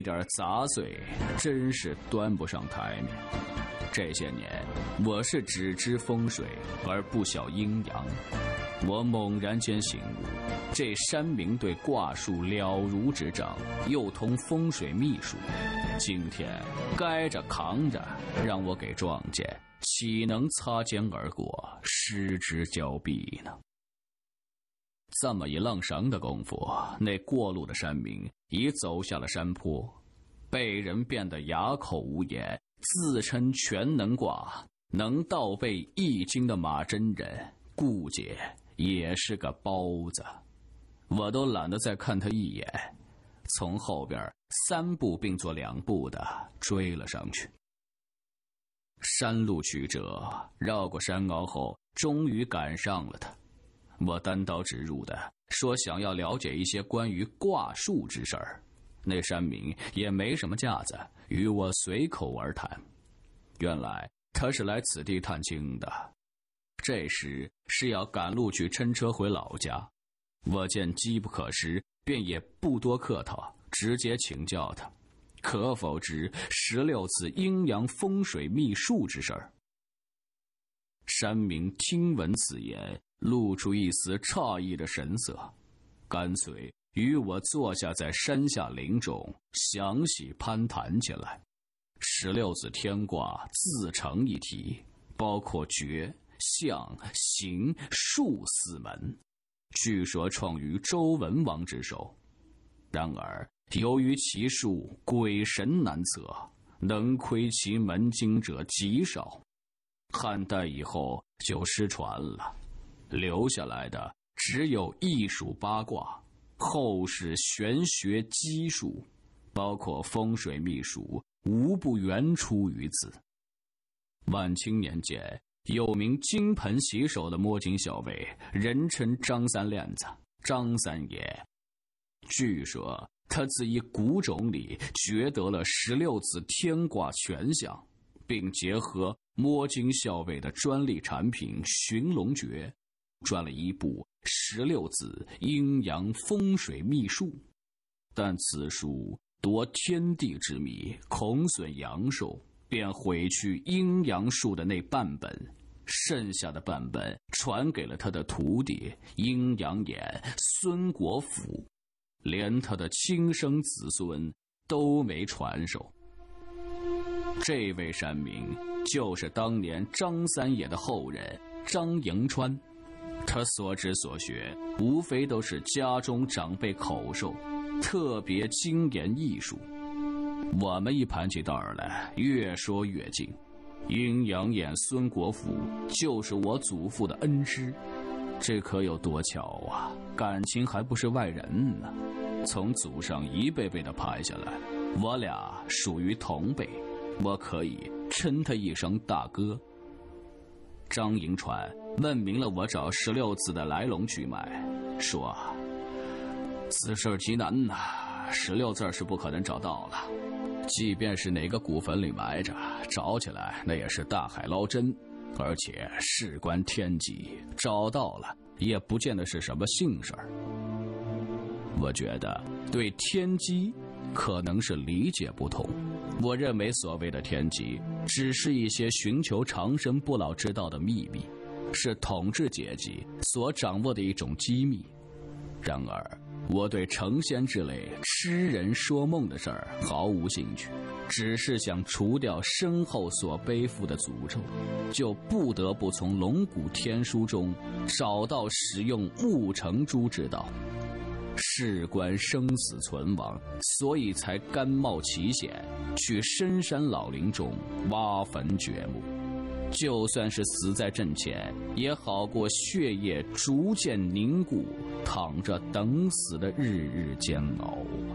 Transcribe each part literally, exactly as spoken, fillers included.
点杂碎真是端不上台面。这些年，我是只知风水而不晓阴阳。我猛然间醒悟，这山明对卦术了如指掌，又通风水秘术。今天该着扛着，让我给撞见，岂能擦肩而过，失之交臂呢？这么一愣神的功夫，那过路的山民已走下了山坡，被人变得哑口无言，自称全能卦能倒背易经的马真人，顾姐也是个包子。我都懒得再看他一眼，从后边三步并作两步的追了上去。山路曲折，绕过山坳后，终于赶上了他。我单刀直入的说想要了解一些关于卦术之事儿，那山民也没什么架子，与我随口而谈。原来他是来此地探亲的，这时是要赶路去乘车回老家。我见机不可失，便也不多客套，直接请教他可否知十六字阴阳风水秘术之事儿。山民听闻此言，露出一丝诧异的神色，干脆与我坐下在山下林中，详细攀谈起来。十六字天卦自成一体，包括诀、象、形、术四门，据说创于周文王之手。然而由于其术鬼神难测，能窥其门经者极少，汉代以后就失传了，留下来的只有易数八卦，后世玄学基术，包括风水秘术，无不源出于此。晚清年间，有名金盆洗手的摸金校尉，人称张三链子，张三爷。据说他自一古种里掘得了十六字天卦全象，并结合摸金校尉的专利产品寻龙诀，撰了一部十六字阴阳风水秘术。但此书夺天地之秘，恐损阳寿，便毁去阴阳术的那半本，剩下的半本传给了他的徒弟阴阳眼孙国府，连他的亲生子孙都没传授。这位山民就是当年张三爷的后人张迎川，他所知所学无非都是家中长辈口授，特别精研艺术。我们一盘起道来，越说越近。阴阳眼孙国府就是我祖父的恩师，这可有多巧啊，感情还不是外人呢。从祖上一辈辈的排下来，我俩属于同辈，我可以称他一声大哥。张迎川问明了我找十六字的来龙去脉，说此事极难呐、啊，十六字是不可能找到了，即便是哪个古坟里埋着，找起来那也是大海捞针，而且事关天机，找到了也不见得是什么幸事儿。我觉得对天机可能是理解不同，我认为所谓的天机只是一些寻求长生不老之道的秘密，是统治阶级所掌握的一种机密。然而我对成仙之类痴人说梦的事儿毫无兴趣，只是想除掉身后所背负的诅咒，就不得不从龙骨天书中找到使用雾成珠之道。事关生死存亡，所以才甘冒其险去深山老林中挖坟掘墓，就算是死在阵前，也好过血液逐渐凝固，躺着等死的日日煎熬。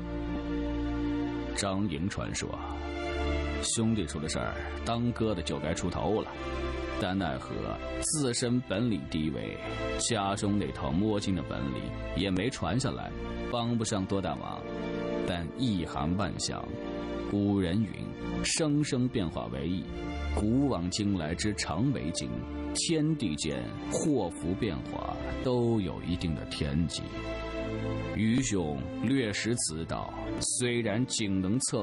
张迎川说，兄弟出了事儿，当哥的就该出头了，但奈何自身本领低微，家中那套摸金的本领也没传下来，帮不上多大忙。但一行万象，古人云生生变化为易，古往今来之常为经，天地间祸福变化都有一定的天机。愚兄略识此道，虽然仅能测